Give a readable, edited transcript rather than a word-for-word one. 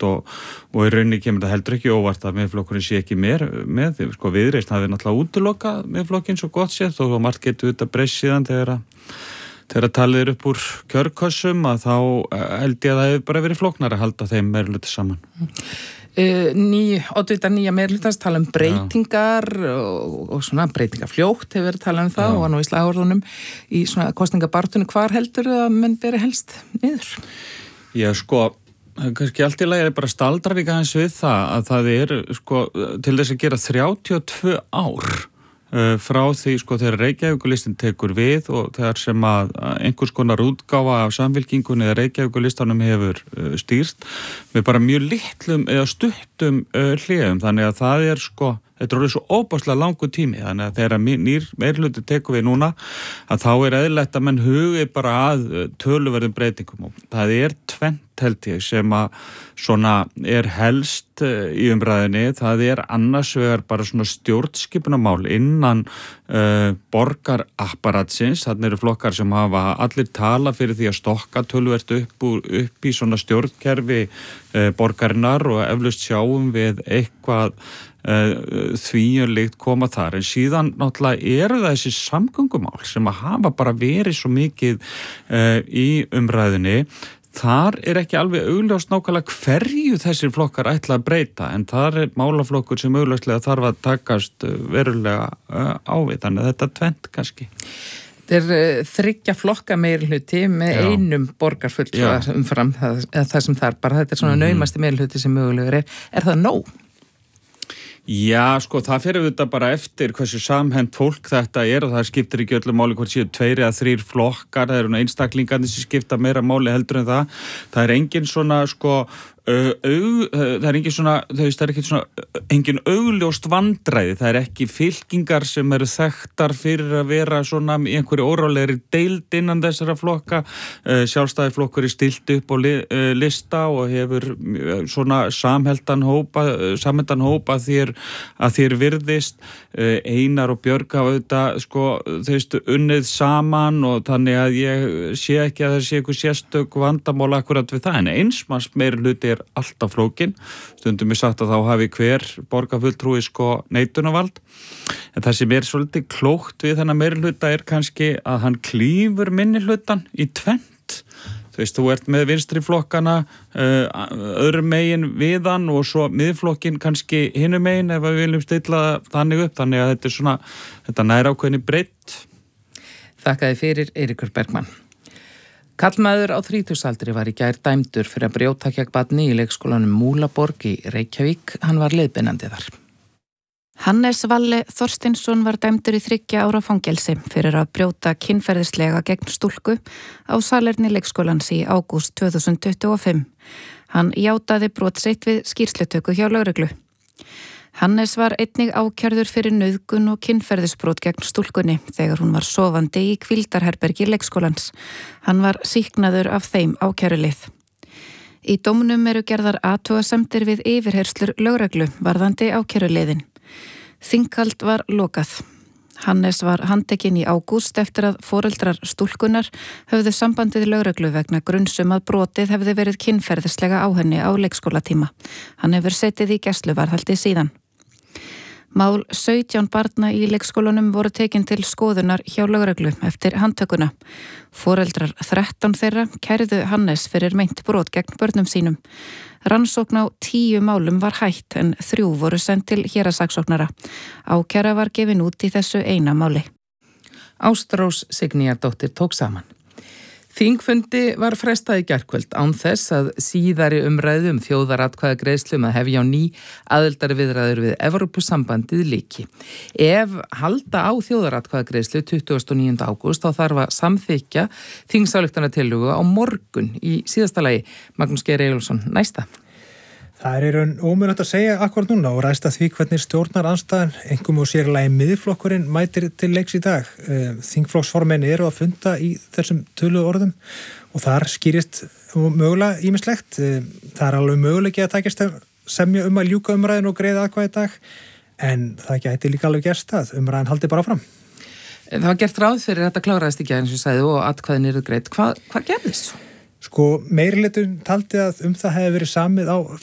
óvart og í rauninni kemur það heldur ekki óvart að Miðflokkurinn sé ekki með sko Viðreisn hafi náttúrulega útilokað Miðflokkinn svo gott séð og margt getur þetta breyst síðan þegar talið upp úr kjörkössum að þá held ég að það hefur bara verið flóknara að halda þeim meirihluta saman. Oddvita nýja meirhlutans tala breytingar og svona breytingafljótt hefur verið talað það og nú í slagorðunum í svona kosningabartunum hvar heldur að menn beri helst niður? Já sko, kannski allt í lagi bara staldrar ekki aðeins við það að sko til þess að gera 32 ár frá því sko þegar Reykjavíkurlistin tekur við og þegar sem að einhvers konar útgáfa af Samfylkingunni eða Reykjavíkurlistanum hefur stýrt með bara mjög litlum eða stuttum hléum, þannig að það sko þetta er svo óbáslega langur tími, þannig að þegar nýr meirhluti tekur við núna að þá eðlilegt að menn hugi bara að töluverðum breytingum og það tvennt held ég sem að svona helst í umræðinni, það annars vegar bara svona stjórnskipunarmál innan borgarapparatsins, þannig eru flokkar sem hafa allir tala fyrir því að stokka töluvert upp í svona stjórnkerfi borgarinnar og eflaust sjáum við eitthvað þvíunlíkt koma þar en síðan náttúrulega það þessi samgöngumál sem að hafa bara verið svo mikið í umræðinni. Þar ekki alveg augljóst nákvæmlega hverju þessir flokkar ætla að breyta en þar málaflokkur sem augljóslega þarf að takast verulega á við, þannig að þetta tvennt kannski. Þetta þriggja flokka meirihluti með einum borgarfulltrúa umfram það sem þar bara, þetta svona naumasti meirihluti sem mögulegur það nóg? Já, sko, það fer auðvitað bara eftir hversu samhent fólk þetta og það skiptir ekki öllu máli hvort séu 2 eða 3 flokkar, það eru einstaklingarnir sem skipta meira máli heldur en það engin svona, sko, það engin svona, það ekki svona engin augljóst vandræði, það ekki fylkingar sem eru þekktar fyrir að vera svona í einhverju órálegri deild innan þessara flokka, sjálfstæðisflokkur stilt upp á lista og hefur svona samhentan hóp að þér virðist, Einar og Björg hafa auðvitað sko unnið saman og þannig að ég sé ekki að það sé eitthvað sérstök vandamál akkurat við það, en einsmanns meirihluti alltaf flókin, stundum sagt að þá hafi hver borgarfulltrúi sko neitunarvald, en það sem svolítið klókt við þennan meirihluta kannski að hann klýfur minnihlutan í tvennt. Þú með vinstri flokkana öðrum megin við hann og svo miðflokkin kannski hinum megin ef við viljum stilla þannig upp, þannig að þetta svona, þetta nær ákveðinni breidd. Þakkaði fyrir Eiríkur Bergmann. Karlmaður á 30-aldri var í gær dæmdur fyrir að brjóta gegn barni í leikskólanum Múlaborg í Reykjavík. Hann var leiðbeinandi þar. Hannes Valle Þorsteinsson var dæmdur í 3 ára fangelsi fyrir að brjóta kynferðislega gegn stúlku á salerni leikskólans í ágúst 2025. Hann játaði brot sitt við skýrslutöku hjá lögreglu. Hannes var einnig ákærður fyrir nauðgun og kynferðisbrot gegn stúlkunni þegar hún var sofandi í hvíldarherbergi leikskólans. Hann var sýknaður af þeim ákærulið. Í dómnum eru gerðar athugasemdir við yfirheyrslur lögreglu varðandi ákæruliðin. Þinghald var lokað. Hannes var handtekinn í ágúst eftir að foreldrar stúlkunnar höfðu sambandið lögreglu vegna grunnsum að brotið hefði verið kynferðislega á henni á leikskólatíma. Hann hefur setið í gæsluvarðhaldi síðan. Mál 17 barna í leikskólanum voru tekin til skoðunar hjá lögreglu eftir handtökuna. Foreldrar 13 þeirra kærðu Hannes fyrir meint brot gegn börnum sínum. Rannsókn á 10 málum var hætt en 3 voru send til héraðssaksóknara. Ákæra var gefin út í þessu eina máli. Ástrós Signýjardóttir tók saman. Þingfundi var frestað í gærkvöld án þess að síðari umræðu þjóðaratkvæðagreiðslu að hefja á ný aðildarviðræður við Evrópusambandið lyki. Ef halda á þjóðaratkvæðagreiðslu 29. ágúst þá þarf að samþykkja þingsályktunartillögu á morgun í síðasta lagi. Magnús Geir Eyjólfsson, næsta. Það er ómögulegt að segja akkurat núna og ræðst að því hvernig stjórnarandstaðan, einkum og sérlega miðflokkurinn, mætir til leiks í dag. Þingflokksformenn eru að funda í þessum töluðu orðum og þar skýrist mögulega ýmislegt. Það alveg möguleiki að takast semja að ljúka umræðin og greiða atkvæði í dag, en það gæti líka alveg gerst að umræðin haldi bara áfram. Það var gert ráð fyrir þetta kláraðist í gær eins og sagði og atkvæðin eru greidd. Hvað gerðist svo? Sko, meirihlutinn taldi að það hefði verið samið á